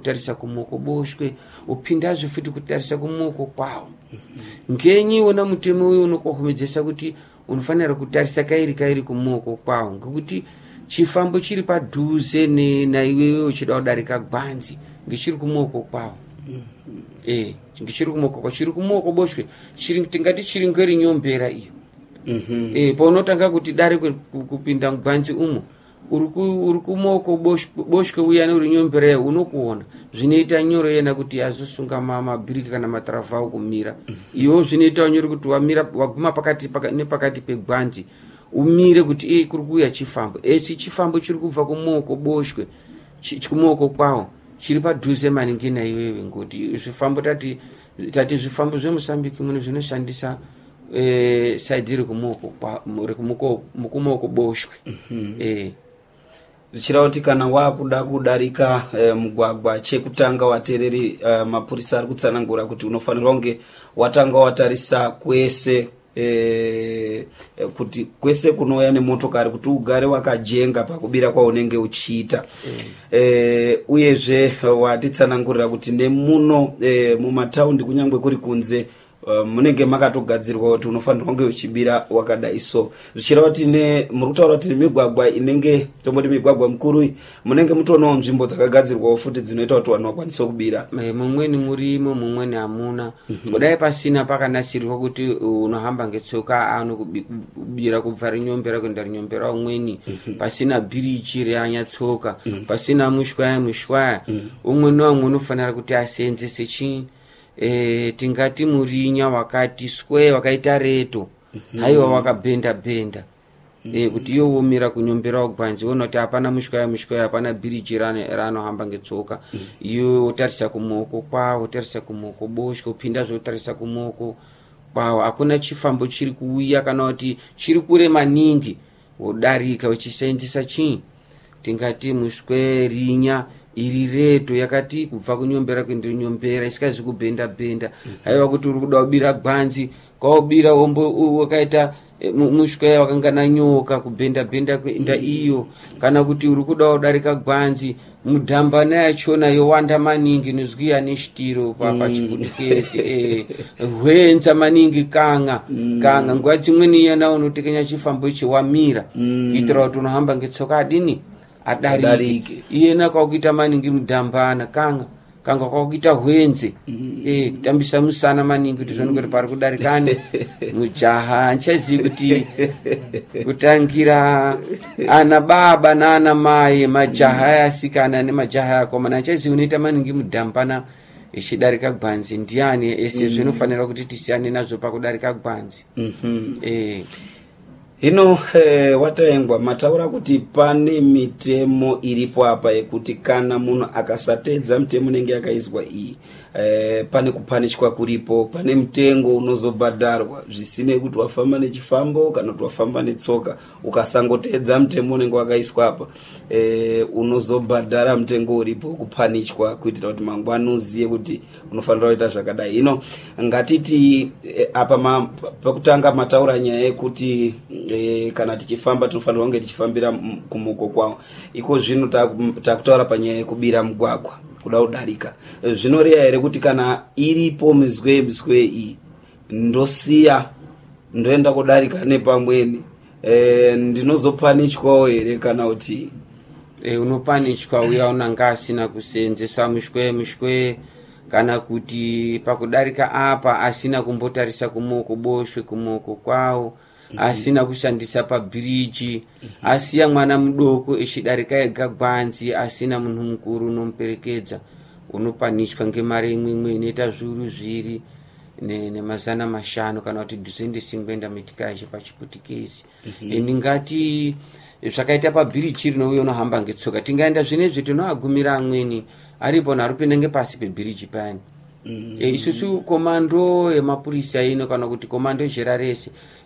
kutarisa kumuoko boshwe upindazve futi kutarisa kumuoko kwawo. Ngenyi wona mutemo uyu unokohomedzesa kuti unofanira kutarisa kairi kumuoko kwawo ngekuti chifambo chiri padhuze naiwewe uchida kudarika gwanzi ngechiri kumuoko kwawo. Ngechiri kumuoko kwawo, chiri kumuoko boshwe tingati chiri ngeri nyombera iyo. Paunotanga kuti dare kupinda gwanzi umo uri kumuoko boshwe uyani uri nyombera unokuona zvinoita nyore yena kuti azosunga mabhiriki kana mataravha kumira. Iwo zvinoita nyore kuti wamira waguma pakati pegwanzi umire kuti kuri kuuya chifambo. Esi chifambo chiri kubva kumuoko boshwe kumuoko kwawo chiri padhuze maningi naiwewe ngoti zvifambo tati zvifambo zveMozambique muno zvinoshandisa side iri kumuoko boshwe. Zvichira kuti kana wakuda kudarika mugwagwa chekutanga watereri mapurisa ari kutsanangura kuti unofanirwa kunge watanga watarisa kwese kuti kwese kunouya nemotokari kuti ugare wakajenga pakubira kwaunenge uchiita. Uyezve watitsanangurira kuti nemuno mumataundi kunyangwe kuri kunze munenge makatogadzirwa kuti unofanirwa kunge uchibira wakadai. So zvichira kuti muri kutaura kuti migwagwa inenge tomboti migwagwa mikuru munenge mutonawo nzvimbo dzakagadzirwawo futi dzinoita kuti vanhu vakwanise kubira. Mumweni murimo mumweni hamuna. Kudai pasina pakanasirirwa kuti unohamba ngetsoka anokubira kubva rinyombera kuenda rinyombera umweni pasina bhiriji reanyatsoka pasina mushwaya umwe naumwe unofanira kuti asenzese chii tingati murinya wakati square wakaita reto haiwa wakabenda kuti iyo umira kunyombera gwanzi wona kuti hapana mushwaya hapana bhiriji ranohamba ngetsoka. Iyo utarisa kumuoko kwawo utarisa kumuoko boshwe upinda zvotarisa kumuoko kwawo. Hakuna chifambo chiri kuuya kana kuti chiri kure maningi wodarika uchiseenzesa chii tingati mushwe rinya iri reto yakati kubva kunyombera kuenda nyombera isikazi kubenda haiwa kuti uri kuda kubira gwanzi kwaubira wakaita mushwaya wakangana nyoka kubenda kuenda iyo kana kuti uri kuda kudarika gwanzi mudhambana yachona yowanda maningi nozwiya neshitiro pachiputikezi hwenza maningi kanga nguva dzimweni iyana unotekenya chifambo ichi wamira kuitira kuti unohamba ngetsoka adini adarike iyena kwakuita maningi mudhambana kanga kwakuita hwenze kutambisa musana maningi kuti zvonongoti pari kudarikane mujaha anchazivi kuti kutangira ana baba naana mai majaha yasikana nemajaha yakomana anchazivi unoita maningi mudhambana ichidarika gwanzi ndiani ese zvinofanira kuti tisiyane nazvo pakudarika gwanzi. Hino wataengwa mataura kuti pane mitemo iripo apa yekuti kana munhu akasatedza mitemo inenge yakaiswa iyi pane kupanishwa kuripo, pane mutengo unozobhadharwa zvisine kuti wafamba nechifambo kana kuti wafamba netsoka ukasangotedza mutemo unenge wakaiswa apa unozobhadhara mutengo uripo kupanishwa kuitira kuti mangwana uziye kuti unofanira kuita zvakadai. Hino ngatiti apa pakutanga mataura nyaya yekuti kana tichifamba tinofanira kunge tichifambira kumuoko kwawo. Iko zvino takutaura panyaya yekubira mugwagwa kuda kudarika. Zvinoreva here kuti kana iripo mizwe iyi ndosiya ndoenda kudarika nepamweni ndinozopanishwawo here kana kuti unopanishwa uya unanga asina kuseenzesa mushwe kana kuti pakudarika apa asina kumbotarisa kumuoko boshwe kumuoko kwawo asina kushandisa pabhiriji asiya mwana mudoko echidarika ega gwanzi asina munhu mukuru unomuperekedza unopanishwa ngemari imwe inoita zviuru 2 nemazana 5 kana kuti 250 metikashi pachiputikezi. Ndingati zvakaita pabhiriji rinouye unohamba ngetsoka tingaenda zvinezvi tinoagumira amweni aripo narupinde ngepasi pebhiriji payani. Isusu komando yemapurisa ino kana kuti komando jera rese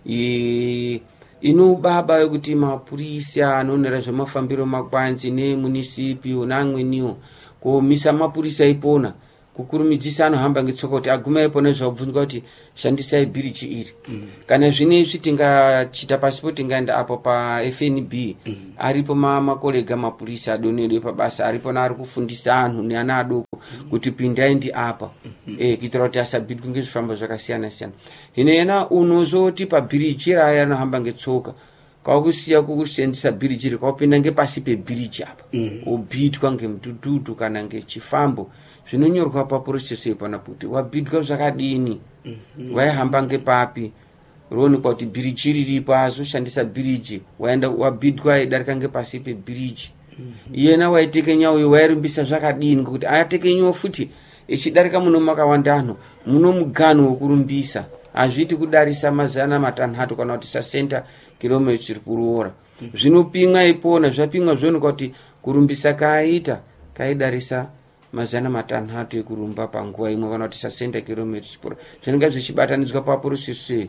inobaba yokuti mapurisa anonera zvemafambiro makwanzi nemunisipi neamweniwo komisa mapurisa ipona kukurumidzisa anohamba ngetsoka kuti aguma ipona zvabvunzwa kuti shandisai bhiriji iri. Kana zvinezvi tingachita pasipo tingaenda apo paFNB aripo makolega mapurisa adonere pabasa aripo naari kufundisa anhu neana adoko kuti pindai ndi apa kuitira kuti asabhidwe ngezvifambo zvakasiyana siyana. Hino yena unozoti pabhiriji raya anohamba ngetsoka kwakusiya kukusenzesa bhiriji rikawapinda ngepasi pebhiriji apa ubhidwa ngemudhudhudhu kana ngechifambo zvinonyorwa paprocess ipana kuti wabhidwa zvakadini, waihamba ngepapi, roonekwa kuti bhiriji riripo azoshandisa bhiriji, waenda wabhidwa aidarika ngepasi pebhiriji. Iyena waitekenya uyu wairumbisa zvakadini ngekuti ayatekenyiwa futi ichidarika muno makawanda anhu muno muganhu wekurumbisa hazviti kudarisa 600 kana kuti 60 km kuruora. Zvinopimwa ipona zvapimwa zvoonekwa kuti kurumbisa kaaita kaidarisa 600 ekurumba panguva imwe kana kuti 60 km kuruora. Zvinenge zvichibatanidzwa paprocess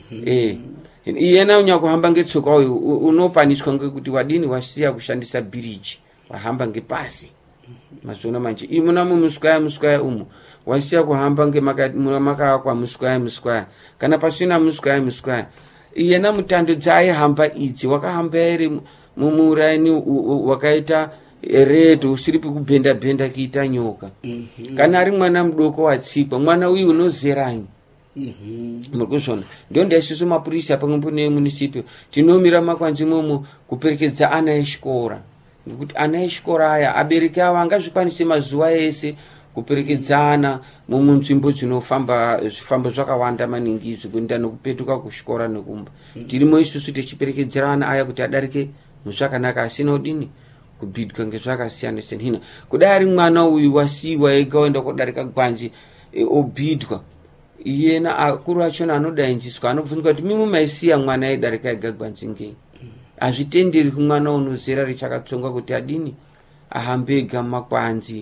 iyena unyakuhamba ngetsoka uyu unopaniswa ngekuti wadini wasiya kushandisa bhiriji wahamba ngepasi. Mazona manje imuna mumuswaya umu wasiya kuhamba ngemakavakwa muswaya kana pasina muswaya iyena mutando dzaihamba idzi wakahamba iri mumuraini wakaita redo usiripi kubhenda kuita nyoka. Kana ari mwana mudoko watsikwa mwana uyu unozeranyi murikuzvona ndonda isusu mapurisa pamwepo nemunisipio tinomira makwanzi momo kuperekedza ana echikora ngekuti ana echikora aya abereki avo angazvikwanise mazuva ese kuperekedzana munzvimbo dzinofamba zvifambo zvakawanda maningi zvekuenda nekupetuka kuchikora nekumba. Tirimo isusu tichiperekedzera ana aya kuti adarike muzvakanaka asina udini kubhidwa ngezvakasiyana siyana. Hino kudai ari mwana uyu wasiwa ega oenda kodarika gwanzi obhidwa, iyena akuru achona anodainziswa anobvunzwa kuti mimi maisiya mwana aidarika ega gwanzi ngei. Hazvitenderi kumwana unozera richakatsonga kuti adini ahambe ega makwanzi.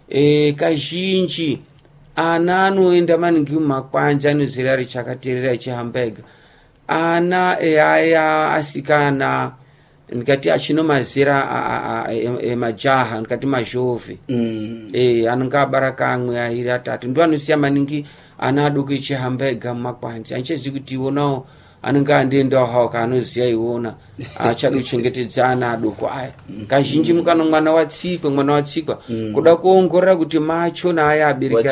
Kazhinji ana anoenda maningi mumakwanzi anozera richakaterera ichihamba ega. Ana aya asikana ndikati achino mazera majaha ndikati mazhove anenge abara kamwe airi atatu ndo anosiya maningi ana adoko ichihamba ega mumakwanzi. Anchezi kuti iwonawo anenge andiendawo hawo kaanoziya iwona achada kuchengetedza ana adoko aya. Kazhinji mukana mwana watsikwa kuda kuongorora kuti macho naaya abereki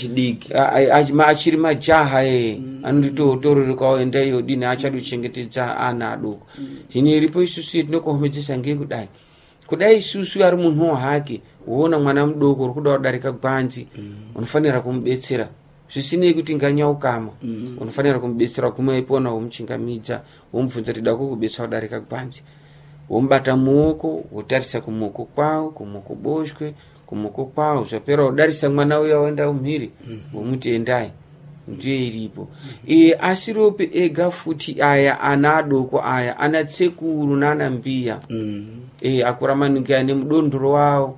acho achiri majaha anonditotorerekawo enda iyo dini achada kuchengetedza ana adoko. Hino iripo isusu yetinokohomedzesa kudai isusu ari munhu hake uona mwana mudoko uri kuda kudarika gwanzi unofanira kumubetsera zvisinei kuti nganyaukama unofanira kumubetsera kumwe ipona womuchingamidza womubvunza kuti dako kubetsera kudarika gwanzi wombata muoko wotarisa kumuoko kwawo kumuoko boshwe kumuoko kwawo zvapera wodarisa mwana uya waenda umhiri womuti endai. Ndiyo iripo asirope ega futi aya ana adoko aya ana tsekuru nana mbiya akura maningi ane mudondoro wawo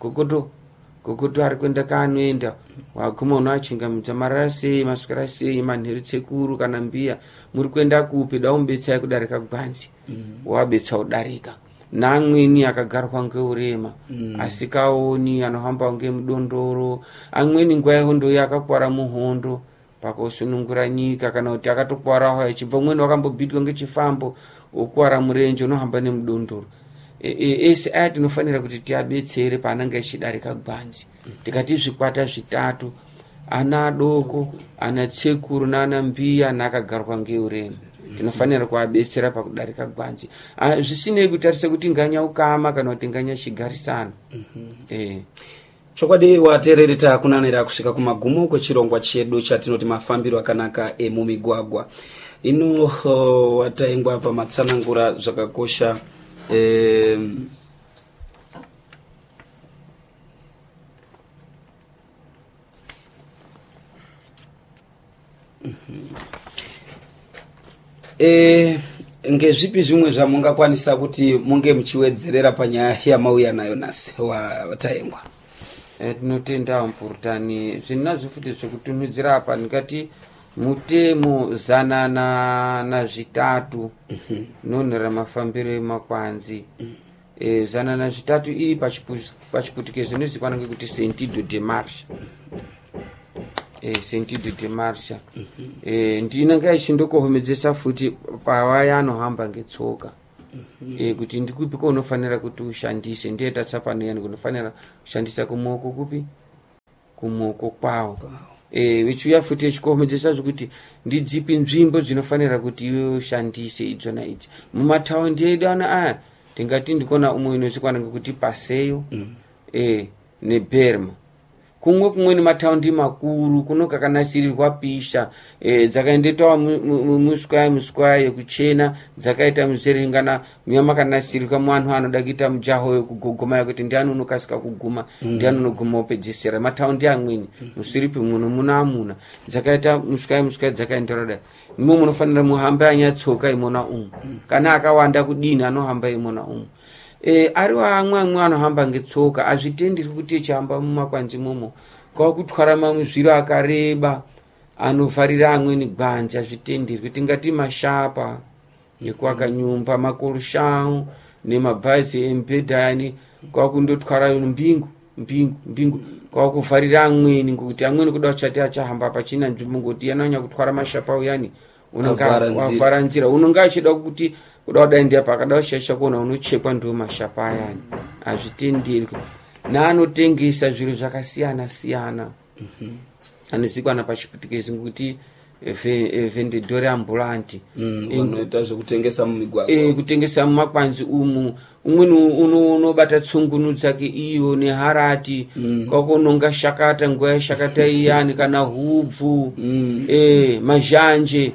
kokoto ari kuenda kaanoenda waguma unoachingamidza marara sei maswera sei manheru tsekuru kana mbiya muri kuenda kupi daumubetsai kudarika gwanzi wabetsa udarika. Naamweni akagarwa ngeurema asikaoni anohamba ngemudondoro amweni nguva yehondo yakakwara muhondo pakosunungura nyika kana kuti akatokwaraho achibva umweni wakambobhidwa ngechifambo wokwara murenje unohamba nemudondoro. Ese aya tinofanira kuti tiabetsere paanenge achidarika gwanzi. Tikati zvikwata zvitatu ana adoko ana tsekuru nana mbiya nakagarwa ngeurema tinofanira kuabetsera pakudarika gwanzi zvisinei kutarisa kuti nganyaukama kana kuti nganyachigarisana. Chokwadi watereri takunanira kusvika kumagumo kwechirongwa chedu chatinoti mafambiro akanaka emumigwagwa. Ino wataingwa pamatsanangura zvakakosha ngezvipi zvimwe zvamungakwanisa kuti munge muchiwedzerera panyaya yamauya nayo nasi wataingwa? Tinotenda mpurutani zvinazvo futi zvekutunudzira apa ndikati mutemo 103 nonera mafambiro emakwanzi 103 iri pachiputikizo inozikanwa ngekuti sentido de marcha sentido de marcha ndinenge ichindokohomedzesa futi pawaya anohamba ngetsoka kuti ndikupi ko unofanira kuti ushandise ndiye tatsapano yani kunofanira kushandisa kumuoko kupi kumoko kwawo. Vichiuya futi vechikohomedzesa zvokuti ndidzipi nzvimbo dzinofanira kuti iwe ushandise idzona idzi. Mumataundi edu ana aya tingati ndikona umwe inozikanwa ngekuti Paseyo neBerma. Kumwe kumweni mataundi makuru kunoka kanasirirwa pisha dzakaendetwa muskwaya yekuchena dzakaita muzeringana muyama kanasirirwa mwanhu anoda kuita mujaho wekugogoma yekuti ndiani unokasika kuguma ndiani unoguma upedzisira. Mataundi amweni musiripi muno muna dzakaita muskwaya dzakaendera dai. Mimo munofanira muhambe anyatsoka imona kana akawanda kudini anohamba imona ariwa amwe anohamba ngetsoka azvitenderwi kuti echihamba mumakwanzi momo kwakutwara mamwe zviro akareba anovharira amweni gwanzi azvitenderwi. Tingati mashapa ekuaka nyumba makorushau nemabhazi embedhani kwakundotwara mbingu kwakuvharira amweni ngokuti amweni kuda kuchati achahamba pachina nzvimbo ngoti yananya kutwara mashapa uyani unonga wavhara nzira unonga achida kuti kuda kudaindia pakada kushasha kuona unochekwa ndo mashapa ayani azvitenderwi. Naanotengesa zviro zvakasiyana anozikanwa pachiputikezi ngokuti vendedore ambulanti unoita zvekutengesa mumigwagwa kutengesa mumakwanzi umweni unobata tsungunu dzake iyo neharati kwakononga shakata nguva yashakata iyani kana hubvu mazhanje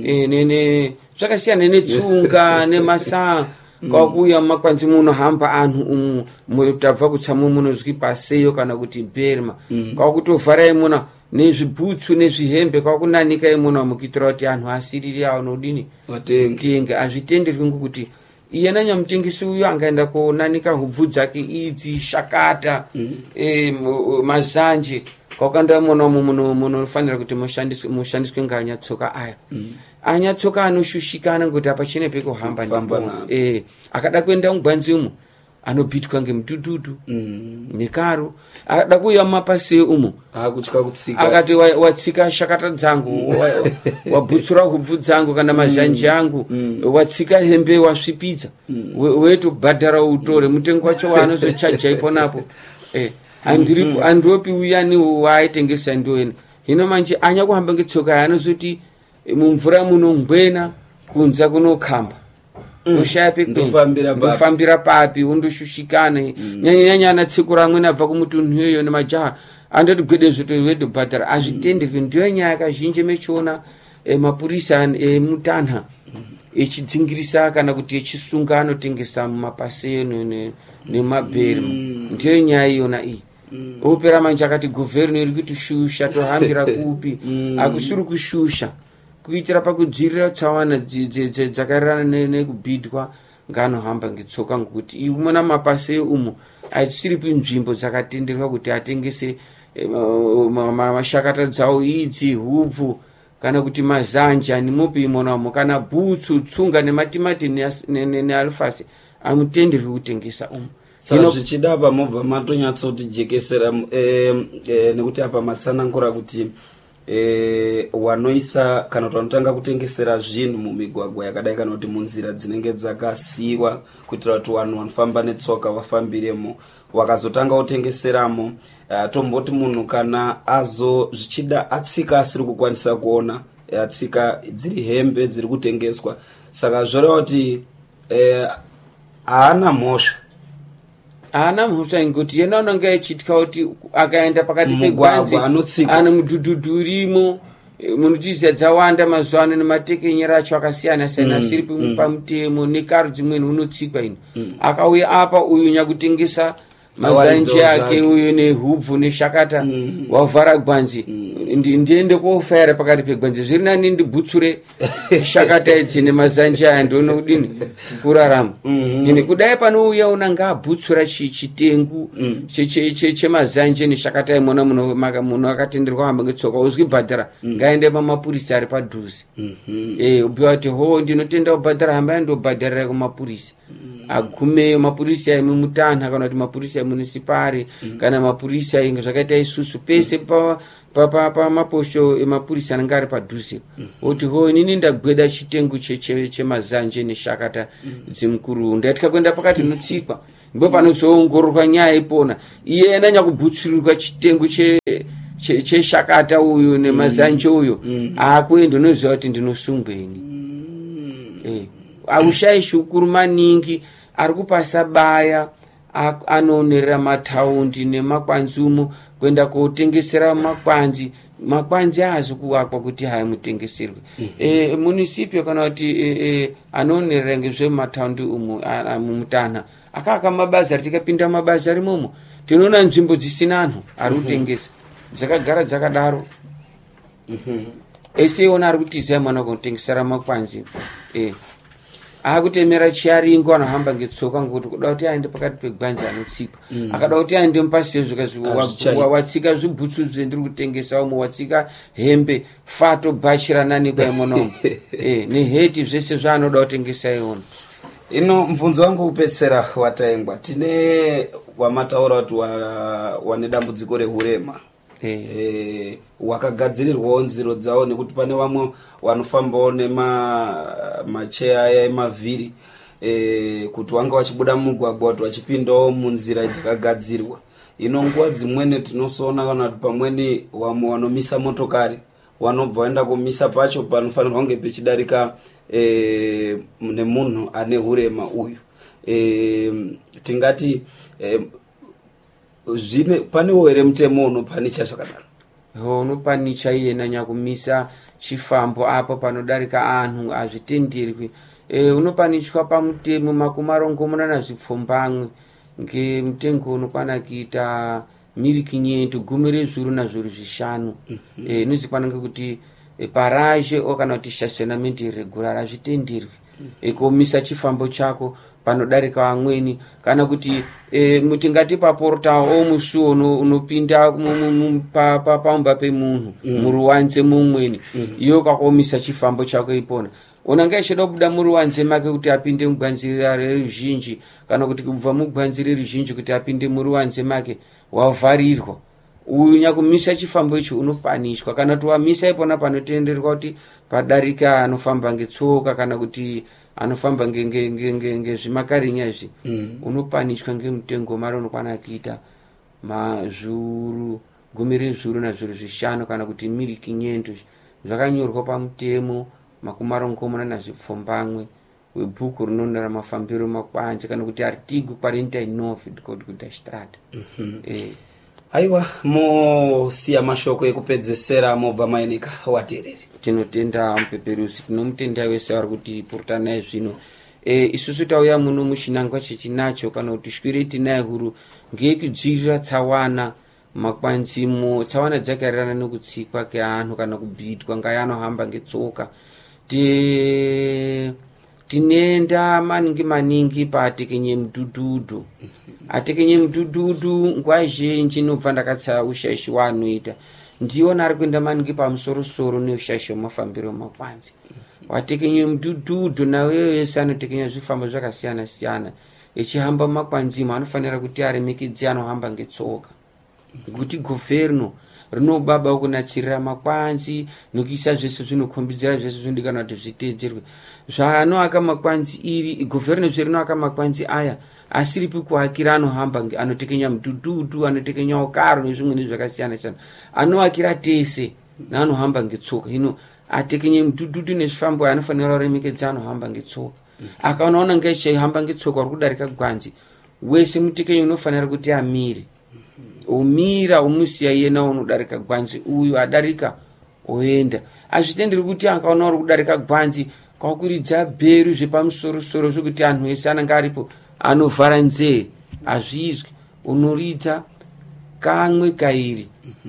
zvakasiyana netsunga nemasaa kwakuya mumakwanzi munohamba anhu tabva kutsamo munozwi Paseyo kana kuti Berma kwakutovhara imona nezvibhutsu nezvihembe kwakunanika imona mukuitira kuti anhu asiriri anodini watenge. Azvitenderwi ngokuti iye nanyamutengesi uyu angaenda konanika hubvu dzake idzi shakata mazanje kwakanda mona munofanira kuti mushandiswe nganyatsoka aya anyatsoka anoshushikana ngokuti apachine pekuhamba ndipo akada kuenda mugwanzi umo anobhitwa ngemutututu nekaro akada kuuya mumaPaseyo umo akutya kutsika akati watsika shakata dzangu wabhutsura hubvu dzangu kana mazhanje angu watsika hembe wasvipidza wetobhadhara utore mutengo wacho waanozochaja iponapo andiripi uyani waaitengesa ndoena. Hino manje anya kuhamba ngetsoka yaanozoti mumvura munongwena kunza kunokhamba ushaya pekufambira papi undoshushikana nyanya anatsekura amweni abva kumutunhu iyoyo nemajaha andoti gwede zvoto wedobhadhara azvitenderwi. Ndiyo nyaya kazhinji mechiona mapurisa emutanha echidzingirisa kana kuti echisunga anotengesa mumaPaseyo nemaBerma. Ndiyo nyaya iyona iyi opera manje akati guvherineri iri kuti shusha tohambira kupi akusiri kushusha kuitira pakudzivirira tsawana dzakairana nekubhidwa nganohamba ngetsoka ngokuti imona maPaseyo umo aisiripi nzvimbo dzakatenderwa kuti atengese mashakata dzawo idzi hubvu kana kuti mazanje animopi imonamo kana bhutsu tsunga nematimati nealfasi amutenderwi kutengesa saka zvichida pamobva matonyatsoti jekesera nekuti apa matsanangura kuti wanoisa kana kuti vanotanga kutengesera zvinhu mumigwagwa yakadai kana kuti munzira dzinenge dzakasiyiwa kuitira kuti vanhu vanofamba netsoka vafambiremo wakazotanga kutengeseramo tomboti munhu kana zvichida atsika asiri kukwanisa kuona atsika dziri hembe dziri kutengeswa saka zvoreva kuti haana mhosva ngoti yena unonga echitka kuti akaenda pakati pegwanzi ana mudhudhudhu urimo munutiziya dzawanda mazuva ano nematekenyera acho akasiyana siyana asiri pamutemo nekaro dzimweni unotsikwa ino akauya apa uyu nyakutengesa mazanje ake uyu nehubvu neshakata wavhara gwanzi ndiende kofaira pakati pegwanzi zviri nani ndibhutsure shakata idzi nemazanje aya ndione kudini kurarama ine kudai panouya unanga abhutsura chitengu chemazanje neshakata imona munhu akatenderwa hamba ngetsoka uzwi bhadhara ngaende pamapurisa ari padhuze ubhuya kuti ho ndinotenda kubhadhara hamba yandobhadharira kumapurisa agumeyo mapurisa emutanha kana kuti mapurisa emunisipari kana mapurisa inga zvakaita isusu pese pamaposho emapurisa anenge ari padhuze kuti ho inini ndagweda chitengu chemazanje neshakata dzemukuru ndatya kuenda pakati notsikwa ndipo panozoongororwa nyaya ipona iye ananya kubhutsurirwa chitengu cheshakata uyu nemazanje uyu akuenda unoziva kuti ndinosungweni. Aushayishi ukuru maningi ari kupasa baya anoonerera mataundi nemakwanzumo kuenda kotengesera makwanzi haazi kuwakwa kuti haya mutengeserwe. Munisipio kana kuti anoonerera ngezvemataundi umu mumutana akaka mabazari, tikapinda mabazari momo tinoona nzvimbo dzisina anhu ari kutengesa dzakagara dzakadaro. Ese iona ari kutiza mwana kutengesera makwanzi akutemera chiaringo anohamba ngetsoka ngokuti kuda kuti aende pakati pegwanzi anotsika akada kuti aende mupasi watsika zvibhutsu zvendiri kutengesa umwe watsika hembe fato bachirana nekwaimonomo neheti zvese zvaanoda kutengesa iona. Ino mvunzo wangu upesera wataengwa tine wamataura kuti wane dambudziko rehurema wakagadzirirwawo nziro dzawo nekuti pane vamwe vanofambawo nemacheya emavhiri kuti wanga wachibuda mugwagwa kuti wachipindawo munzira dzakagadzirwa. Ino nguva dzimweni tinosoona kana kuti pamweni vamwe vanomisa motokari vanobva vaenda kumisa pacho panofanirwa kunge pechidarika nemunhu ane hurema uyu. Tingati zvine panewo here mutemo unopanicha zvakadaro? Unopanicha iyena nyakumisa chifambo apo panodarika anhu azvitenderwi. Unopanichwa pamutemo 280 ngemutengo unokwana kuita miriki nyento 10,000 inozikanwa ngekuti paraje kana kuti stationament irregular azvitenderwi komisa chifambo chako panodarika amweni kana kuti mutingati paportal omusuo unopinda pamba pemunhu muruwanze mumweni iyo kakomisa chifambo chako ipona unanga ichida kubuda muruwanze make kuti apinde mugwanzira reruzhinji kana kuti kubva mugwanzira reruzhinji kuti apinde muruwanze make wavharirwa uyu nyakumisa chifambo icho unopanishwa kana kuti wamisa ipona panotenderwa kuti padarika anofamba ngetsoka kana kuti anofamba ngezvimakarinya izvi unopanishwa ngemutengo mari unokwana kuita 10,000 kana kuti miriki nyento zvakanyorwa pamutemo 280 webhuku rinonera mafambiro makwanzi kana kuti artigo 49 code da strata. Aiwa mosiya mashoko ekupedzesera mobva mainika watereri. Tinotenda mupeperusi tinomutenda wese ari kuti purutana zvino isusu tauya muno mushinangwa chechinacho kana kuti shwiri tinaye huru ngekudzirira tsawana makwanzimo tsawana dzakarirana nekutsikwa keanhu kana kubhidwa ngayanohamba ngetsoka tinenda maningi paatekenye mudhudhudhu atekenye mudhudhudhu nguva zhinji nobva ndakatsaya ushaishi waanoita ndiona ari kuenda maningi pamusorosoro neushaishi wemafambiro makwanzi watekenye mudhudhudhu nawe wese anotekenya zvifambo zvakasiyana siyana echihamba makwanzimo anofanira kuti aremekedze anohamba ngetsoka kuti governo rinobaba kunatsirira makwanzi nokuisa zvese zvinokombidzira zvese zvinodikanwa kuti zviteedzerwe zvaanoaka makwanzi iri governo zverinoaka makwanzi aya asiripi kuakira anohamba anotekenya mudhudhudhu anotekenya ukaro nezvimweni zvakasiyana siyana anoakira tese naanohamba ngetsoka hino atekenye mudhudhudhu nezvifambo anofanira kuremekedza anohamba ngetsoka akaonaona ngechihamba ngetsoka uri kudarika gwanzi wese mutekenyi unofanira kuti amire umira umusiya iyena unodarika gwanzi uyu adarika oenda azvitenderi kuti akaona uri kudarika gwanzi kwakuridza bheru zvepamusorosoro zvokuti anhu ese ananga aripo anovhara nzee azvizwi unoridza kamwe kairi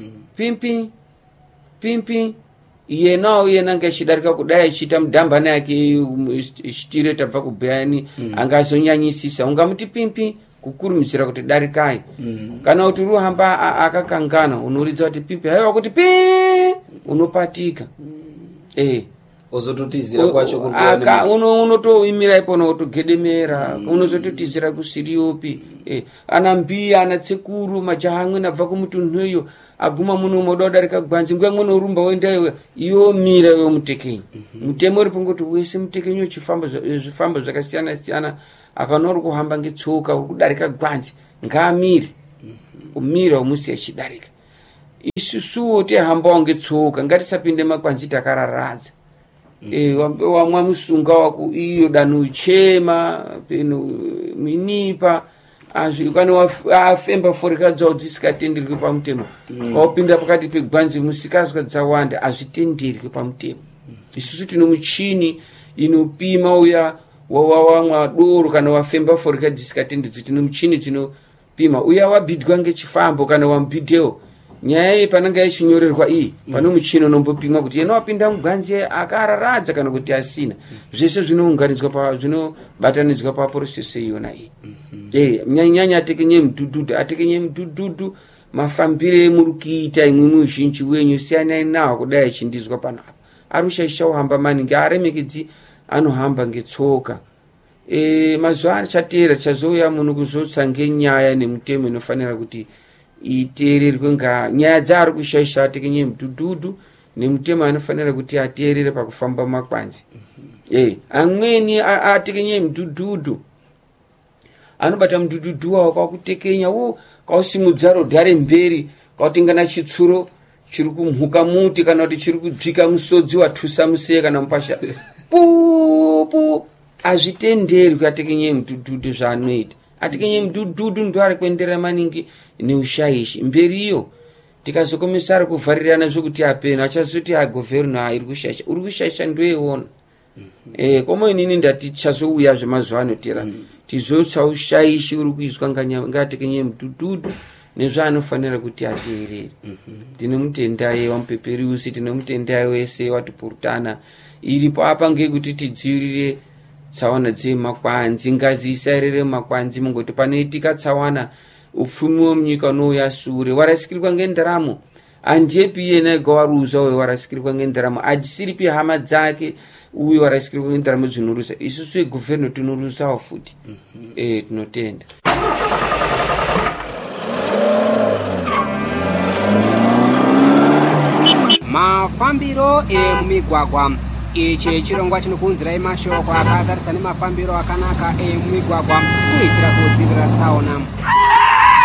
pimpi iyenawo iyena anga achidarika kudai achiita mudhambana yake chitire tabva kubhayani anga azonyanyisisa ungamuti pimpi kukurumidzira kuti darikai kana kuti ruhamba akakangana unoridza kuti pimpi haiwa kuti pi unopatika ozototizira kwacho unotoimira ipona wotogedemera unozototizira kusiriyopi ana mbiya ana tsekuru majaha amweni abva kumutunhuyo aguma muno moda kudarika gwanzi nguva imwe norumba woenda iwo mira iwe mutekenyi mutemo uri pongoti wese mutekenyi zvifambo zvakasiyana siyana akaona uri kuhamba ngetsoka uri kudarika gwanzi ngaamire umira umusiya achidarika isusuwo tihambawo ngetsoka ngatisapinde makwanzi takararadza. Wamwa musunga wako iyo danu uchema peno minipa kana afemba foreka dzawo dzisingatenderwi pamutemo kaupinda pakati pegwanzi musikazwa dzawanda azvitenderwi pamutemo. Isusu tino muchini inopima uya wamwa doro kana wafemba foreka dzisingatendedzwi tino muchini tinopima uya wabhidwa ngechifambo kana wamubhidhewo nyaya iyi pananga ichinyorerwa iyi pano muchini unombopimwa kuti yena wapinda mugwanzi akararadza kana kuti asina. Zvese zvinounganidzwa zvinobatanidzwa paprocese iyona iyi. Nyanya atekenye mudhudhudhu mafambire muri kuita imwe muzhinji wenyu siyanai nawo kudai achindizwa panapa. Arushaisha uhamba maningi aremekedzi anohamba ngetsoka. Mazuva ano chatera chazouya munhu kuzotsa ngenyaya nemutemo inofanira kuti iteererwe nyaya dzaari kushaisha atekenye mudhudhudhu nemutemo anofanira kuti ateerere pakufamba makwanzi. Amweni atekenye mudhudhudhu anobata mudhudhudhu wawo kwakutekenya kausimudza rodhare mberi kautengana chitsuro chiri kumhuka muti kana kuti chiri kudzvika musodzi watusa museye kana mupasha pupu azvitenderwi atekenye mudhudhudhu zvaanoita. Atekenye mudhudhudhu ndo ari kuenderera maningi neushayishi mberiyo tikazokomesa ari kuvharirana zvekuti apeno achazoti agovherna iri kushaisha uri kushaisha ndoiona. Komo inini ndati chazouya zvemazuva ano tera tizotsa ushayishi uri kuizwa ngatekenye mudhudhudhu nezvaanofanira kuti ateerere. Tinomutendai wamupeperiusi tinomutendai wese watipurutana iripo apa ngekuti tidzivirire tsawana dzemakwanzi ngazi isairere makwanzi mungoti panoitika tsawana upfumi wemunyika unouya sure. Warasikirwa ngendaramo handiepi iyena ega waruza uyo warasikirwa ngendaramo hadzisiripi hama dzake uyo warasikirwa ngendaramo dzinoruza. Isusu eguvherno tinoruzawo futi. Tinotenda. Mafambiro emumigwagwa ichi chirongwa chinokunzirai mashoko akatarisana nemafambiro akanaka emumigwagwa kuitira kudzivirira tsaona.